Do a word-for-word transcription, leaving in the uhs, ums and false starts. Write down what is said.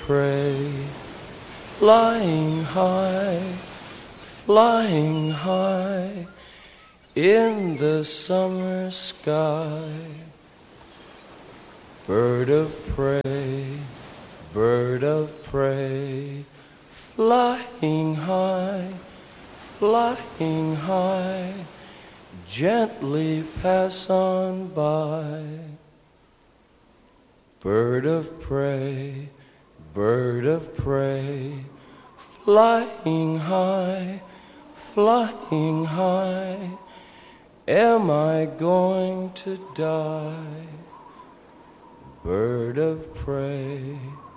prey, flying high, flying high in the summer sky. Bird of prey, bird of prey, flying high, flying high, gently pass on by. Bird of prey, bird of prey, flying high, flying high, am I going to die? Bird of prey.